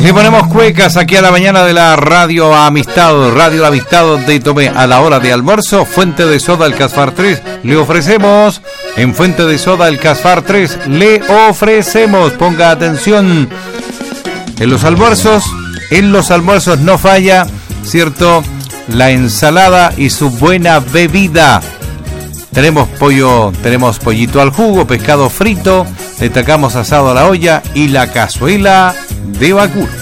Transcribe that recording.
Le ponemos cuecas aquí a la mañana de la Radio Amistad de Tomé. A la hora de almuerzo, Fuente de Soda El Casfar 3. Le ofrecemos, en Fuente de Soda El Casfar 3, le ofrecemos, ponga atención, en los almuerzos no falla, ¿cierto? La ensalada y su buena bebida. Tenemos pollo, tenemos pollito al jugo, pescado frito, destacamos asado a la olla y la cazuela de vacuno.